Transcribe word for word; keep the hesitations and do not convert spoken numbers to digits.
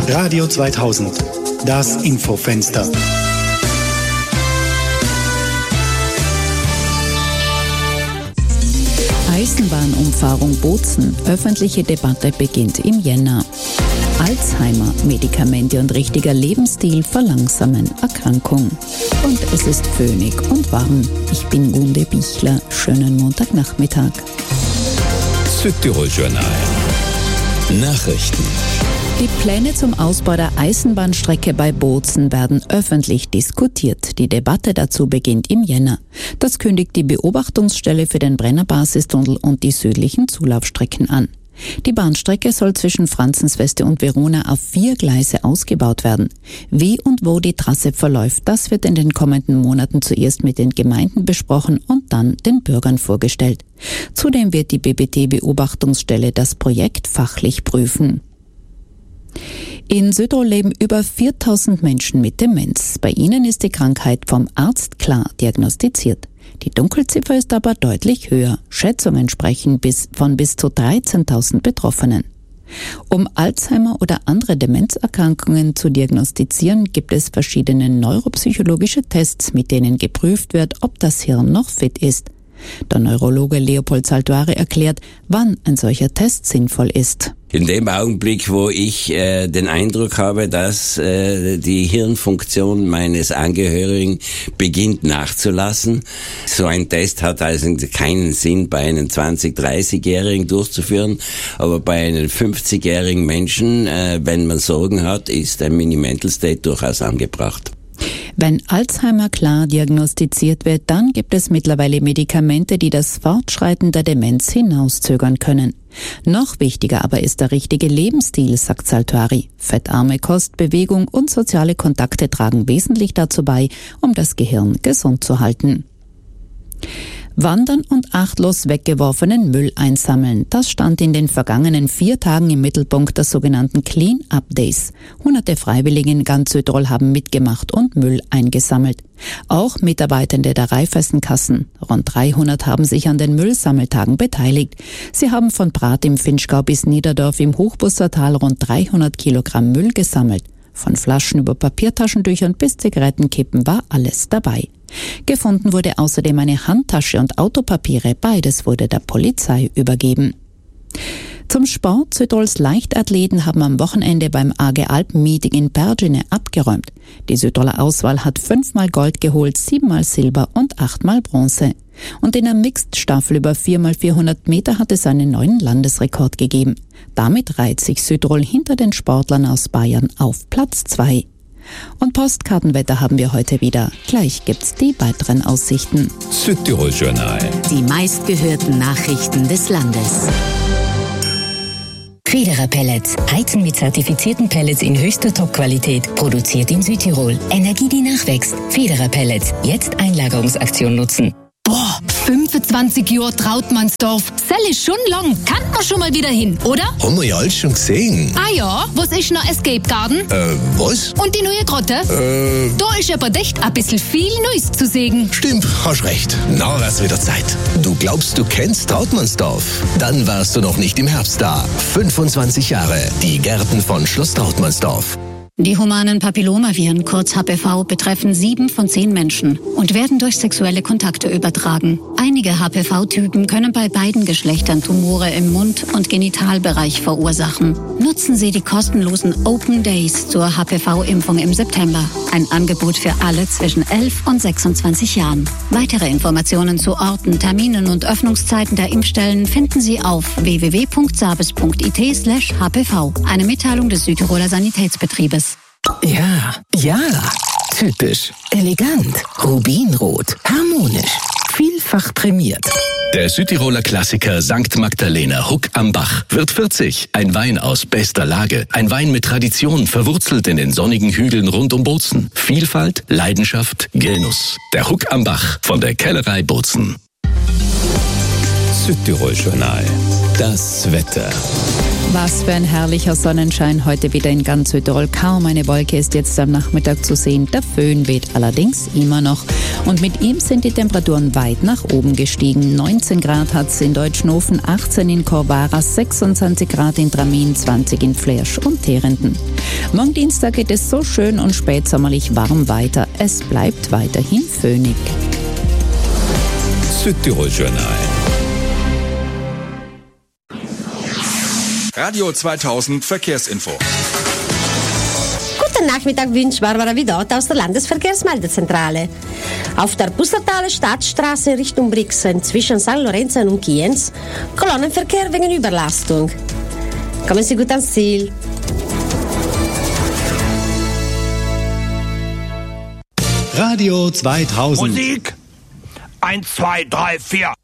Radio zweitausend, das Infofenster. Eisenbahnumfahrung Bozen. Öffentliche Debatte beginnt im Jänner. Alzheimer, Medikamente und richtiger Lebensstil verlangsamen Erkrankung. Und es ist föhnig und warm. Ich bin Gunde Bichler. Schönen Montagnachmittag. Südtirol Journal. Nachrichten. Die Pläne zum Ausbau der Eisenbahnstrecke bei Bozen werden öffentlich diskutiert. Die Debatte dazu beginnt im Jänner. Das kündigt die Beobachtungsstelle für den Brenner-Basistunnel und die südlichen Zulaufstrecken an. Die Bahnstrecke soll zwischen Franzensweste und Verona auf vier Gleise ausgebaut werden. Wie und wo die Trasse verläuft, das wird in den kommenden Monaten zuerst mit den Gemeinden besprochen und dann den Bürgern vorgestellt. Zudem wird die B B T-Beobachtungsstelle das Projekt fachlich prüfen. In Südtirol leben über viertausend Menschen mit Demenz. Bei ihnen ist die Krankheit vom Arzt klar diagnostiziert. Die Dunkelziffer ist aber deutlich höher. Schätzungen sprechen bis von bis zu dreizehntausend Betroffenen. Um Alzheimer oder andere Demenzerkrankungen zu diagnostizieren, gibt es verschiedene neuropsychologische Tests, mit denen geprüft wird, ob das Hirn noch fit ist. Der Neurologe Leopold Saltuari erklärt, wann ein solcher Test sinnvoll ist. In dem Augenblick, wo ich äh, den Eindruck habe, dass äh, die Hirnfunktion meines Angehörigen beginnt nachzulassen. So ein Test hat also keinen Sinn bei einem zwanzig-, dreißigjährigen durchzuführen, aber bei einem fünfzigjährigen Menschen, äh, wenn man Sorgen hat, ist ein Mini-Mental State durchaus angebracht. Wenn Alzheimer klar diagnostiziert wird, dann gibt es mittlerweile Medikamente, die das Fortschreiten der Demenz hinauszögern können. Noch wichtiger aber ist der richtige Lebensstil, sagt Saltuari. Fettarme Kost, Bewegung und soziale Kontakte tragen wesentlich dazu bei, um das Gehirn gesund zu halten. Wandern und achtlos weggeworfenen Müll einsammeln. Das stand in den vergangenen vier Tagen im Mittelpunkt der sogenannten Clean-Up Days. Hunderte Freiwillige in ganz Südtirol haben mitgemacht und Müll eingesammelt. Auch Mitarbeitende der Raiffeisenkassen. Rund dreihundert haben sich an den Müllsammeltagen beteiligt. Sie haben von Prat im Finchgau bis Niederdorf im Hochbussertal rund dreihundert Kilogramm Müll gesammelt. Von Flaschen über Papiertaschentüchern bis Zigarettenkippen war alles dabei. Gefunden wurde außerdem eine Handtasche und Autopapiere. Beides wurde der Polizei übergeben. Zum Sport. Südtirols Leichtathleten haben am Wochenende beim A G Alpen-Meeting in Pergine abgeräumt. Die Südtiroler Auswahl hat fünfmal Gold geholt, siebenmal Silber und achtmal Bronze. Und in der Mixed-Staffel über vier mal vierhundert Meter hat es einen neuen Landesrekord gegeben. Damit reiht sich Südtirol hinter den Sportlern aus Bayern auf Platz zwei. Und Postkartenwetter haben wir heute wieder. Gleich gibt's die weiteren Aussichten. Südtirol Journal. Die meistgehörten Nachrichten des Landes. Federer Pellets. Heizen mit zertifizierten Pellets in höchster Top-Qualität. Produziert in Südtirol. Energie, die nachwächst. Federer Pellets. Jetzt Einlagerungsaktion nutzen. Boah, fünfundzwanzig Jahre Trautmannsdorf. Sell ist schon lang. Kann man schon mal wieder hin, oder? Haben wir ja alles schon gesehen. Ah ja, was ist noch Escape Garden? Äh, was? Und die neue Grotte? Äh... Da ist aber echt ein bisschen viel Neues zu sehen. Stimmt, hast recht. Na, wär's wieder Zeit. Du glaubst, du kennst Trautmannsdorf? Dann warst du noch nicht im Herbst da. fünfundzwanzig Jahre. Die Gärten von Schloss Trautmannsdorf. Die humanen Papillomaviren, kurz H P V, betreffen sieben von zehn Menschen und werden durch sexuelle Kontakte übertragen. Einige H P V-Typen können bei beiden Geschlechtern Tumore im Mund- und Genitalbereich verursachen. Nutzen Sie die kostenlosen Open Days zur H P V-Impfung im September. Ein Angebot für alle zwischen elf und sechsundzwanzig Jahren. Weitere Informationen zu Orten, Terminen und Öffnungszeiten der Impfstellen finden Sie auf w w w punkt sabes punkt i t slash h p v. Eine Mitteilung des Südtiroler Sanitätsbetriebes. Ja, ja, typisch, elegant, rubinrot, harmonisch, vielfach prämiert. Der Südtiroler Klassiker Sankt Magdalena Huck am Bach wird vierzig. Ein Wein aus bester Lage. Ein Wein mit Tradition, verwurzelt in den sonnigen Hügeln rund um Bozen. Vielfalt, Leidenschaft, Genuss. Der Huck am Bach von der Kellerei Bozen. Südtirol Journal. Das Wetter. Was für ein herrlicher Sonnenschein heute wieder in ganz Südtirol. Kaum eine Wolke ist jetzt am Nachmittag zu sehen. Der Föhn weht allerdings immer noch. Und mit ihm sind die Temperaturen weit nach oben gestiegen. neunzehn Grad hat es in Deutschnofen, achtzehn in Corvara, sechsundzwanzig Grad in Tramin, zwanzig in Flersch und Terenden. Morgen Dienstag geht es so schön und spätsommerlich warm weiter. Es bleibt weiterhin föhnig. Südtirol Journal. Radio zweitausend Verkehrsinfo. Guten Nachmittag wünscht Barbara Vidot aus der Landesverkehrsmeldezentrale. Auf der Bussertaler Stadtstraße Richtung Brixen zwischen Sankt Lorenzen und Kienz Kolonnenverkehr wegen Überlastung. Kommen Sie gut ans Ziel. Radio zweitausend. Musik. Eins, zwei, drei, vier.